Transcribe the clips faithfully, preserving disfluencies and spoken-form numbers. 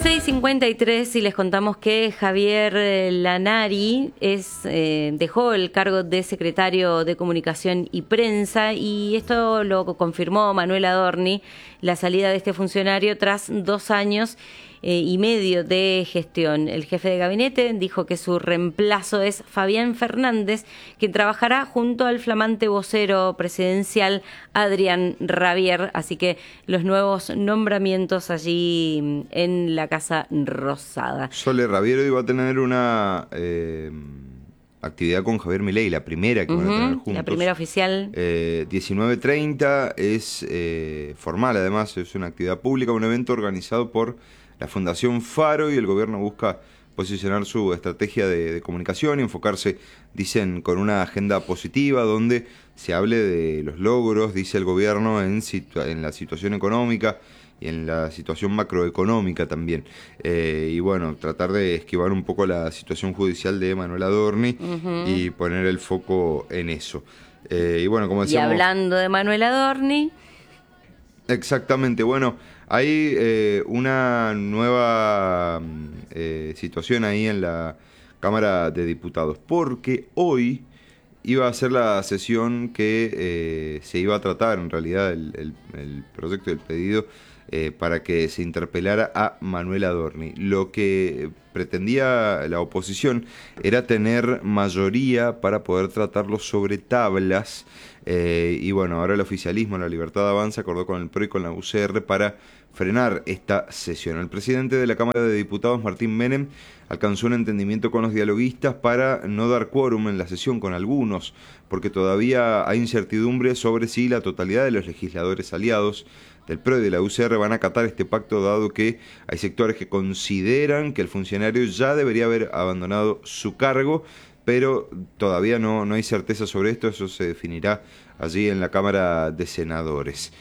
seis cincuenta y tres y les contamos que Javier Lanari es, eh, dejó el cargo de secretario de Comunicación y Prensa, y esto lo confirmó Manuel Adorni, la salida de este funcionario tras dos años eh, y medio de gestión. El jefe de gabinete dijo que su reemplazo es Fabián Fernández, quien trabajará junto al flamante vocero presidencial Adrián Rabier, así que los nuevos nombramientos allí en la Casa Rosada. Sole Rabier hoy va a tener una eh, actividad con Javier Milei, la primera que uh-huh, van a tener juntos. La primera oficial. Eh, diecinueve treinta es eh, formal, además es una actividad pública, un evento organizado por la Fundación Faro, y el gobierno busca posicionar su estrategia de, de comunicación y enfocarse, dicen, con una agenda positiva donde se hable de los logros, dice el gobierno, en, situa- en la situación económica y en la situación macroeconómica también. Eh, y bueno, tratar de esquivar un poco la situación judicial de Manuel Adorni uh-huh. y poner el foco en eso. Eh, y bueno, como decíamos... Y hablando de Manuel Adorni... Exactamente, bueno, hay eh, una nueva eh, situación ahí en la Cámara de Diputados, porque hoy iba a ser la sesión que eh, se iba a tratar, en realidad, el, el, el proyecto del pedido eh, para que se interpelara a Manuel Adorni. Lo que pretendía la oposición era tener mayoría para poder tratarlo sobre tablas. Eh, y bueno, ahora el oficialismo, la Libertad Avanza, acordó con el P R O y con la U C R para frenar esta sesión. El presidente de la Cámara de Diputados, Martín Menem, alcanzó un entendimiento con los dialoguistas para no dar quórum en la sesión con algunos, porque todavía hay incertidumbre sobre si la totalidad de los legisladores aliados del P R O y de la U C R van a acatar este pacto, dado que hay sectores que consideran que el funcionario ya debería haber abandonado su cargo, pero todavía no, no hay certeza sobre esto. Eso se definirá allí en la Cámara de Senadores.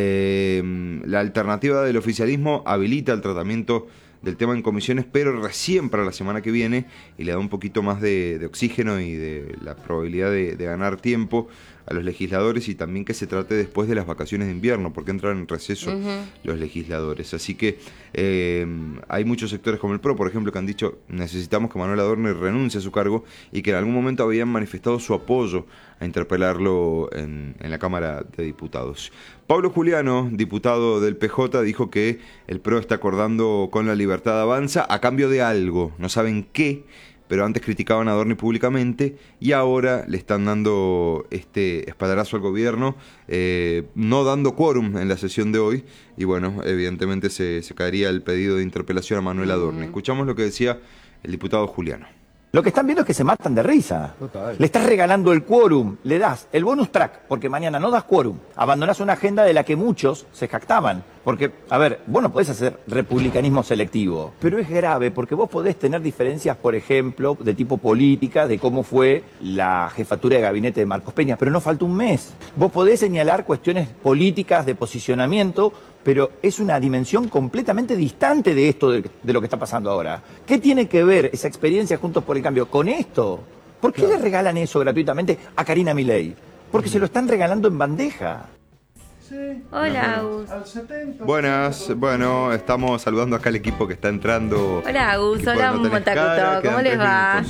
Eh, la alternativa del oficialismo habilita el tratamiento del tema en comisiones, pero recién para la semana que viene, y le da un poquito más de, de oxígeno y de la probabilidad de, de ganar tiempo a los legisladores, y también que se trate después de las vacaciones de invierno, porque entran en receso uh-huh. los legisladores. Así que eh, hay muchos sectores como el P R O, por ejemplo, que han dicho: necesitamos que Manuel Adorni renuncie a su cargo, y que en algún momento habían manifestado su apoyo a interpelarlo en, en la Cámara de Diputados. Pablo Juliano, diputado del P J, dijo que el P R O está acordando con la Libertad Avanza a cambio de algo, no saben qué, pero antes criticaban a Adorni públicamente y ahora le están dando este espaldarazo al gobierno, eh, no dando quórum en la sesión de hoy, y bueno, evidentemente se, se caería el pedido de interpelación a Manuel Adorni. Escuchamos lo que decía el diputado Juliano. Lo que están viendo es que se matan de risa. Total. Le estás regalando el quórum, le das el bonus track, porque mañana no das quórum. Abandonás una agenda de la que muchos se jactaban. Porque, a ver, vos no podés hacer republicanismo selectivo, pero es grave porque vos podés tener diferencias, por ejemplo, de tipo política, de cómo fue la jefatura de gabinete de Marcos Peña, pero no falta un mes. Vos podés señalar cuestiones políticas de posicionamiento, pero es una dimensión completamente distante de esto, de, de lo que está pasando ahora. ¿Qué tiene que ver esa experiencia Juntos por el Cambio con esto? ¿Por qué claro. le regalan eso gratuitamente a Karina Milei? Porque se lo están regalando en bandeja. Sí. Hola, Agus. Buenas, bueno, estamos saludando acá al equipo que está entrando. Hola, Agus, hola, no Montacuto, ¿cómo les va?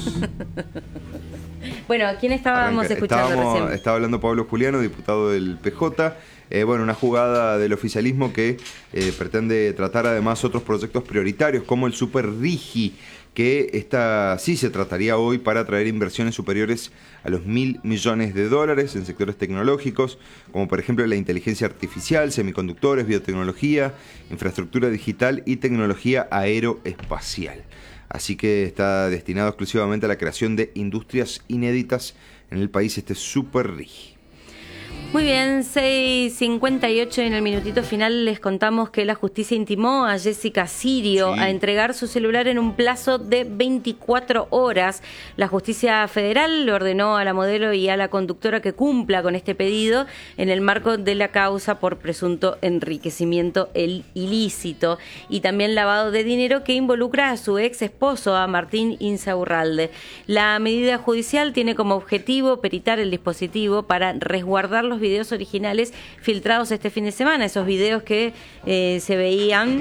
Bueno, ¿a quién estábamos Arranca. escuchando estábamos, recién? Estaba hablando Pablo Juliano, diputado del P J. Eh, bueno, una jugada del oficialismo que eh, pretende tratar además otros proyectos prioritarios, como el Super Rigi, que esta sí se trataría hoy para atraer inversiones superiores a los mil millones de dólares en sectores tecnológicos, como por ejemplo la inteligencia artificial, semiconductores, biotecnología, infraestructura digital y tecnología aeroespacial. Así que está destinado exclusivamente a la creación de industrias inéditas en el país, este Super Rigi. Muy bien, seis cincuenta y ocho, en el minutito final les contamos que la justicia intimó a Jessica Sirio sí. a entregar su celular en un plazo de veinticuatro horas. La justicia federal le ordenó a la modelo y a la conductora que cumpla con este pedido en el marco de la causa por presunto enriquecimiento ilícito y también lavado de dinero que involucra a su ex esposo, a Martín Insaurralde. La medida judicial tiene como objetivo peritar el dispositivo para resguardar los videos originales filtrados este fin de semana, esos videos que eh, se veían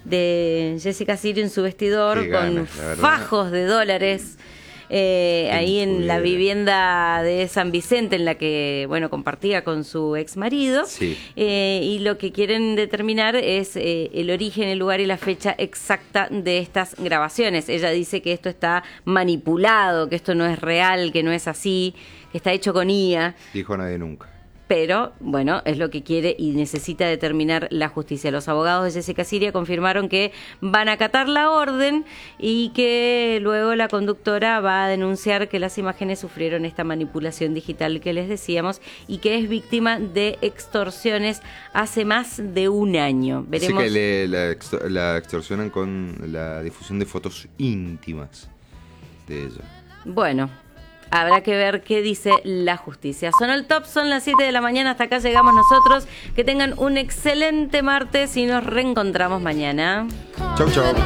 de Jessica Sirio en su vestidor Qué con ganas, la verdad. fajos de dólares. Eh, ahí en la pudiera. vivienda de San Vicente, en la que, bueno, compartía con su ex marido. Sí. Eh, y lo que quieren determinar es eh, el origen, el lugar y la fecha exacta de estas grabaciones. Ella dice que esto está manipulado, que esto no es real, que no es así, que está hecho con I A. Dijo nadie nunca. Pero, bueno, es lo que quiere y necesita determinar la justicia. Los abogados de Jessica Siria confirmaron que van a acatar la orden y que luego la conductora va a denunciar que las imágenes sufrieron esta manipulación digital que les decíamos y que es víctima de extorsiones hace más de un año. Veremos. Dice que le, la, extor- la extorsionan con la difusión de fotos íntimas de ella. Bueno, habrá que ver qué dice la justicia. Son el top, son las siete de la mañana, hasta acá llegamos nosotros. Que tengan un excelente martes y nos reencontramos mañana. Chau, chau.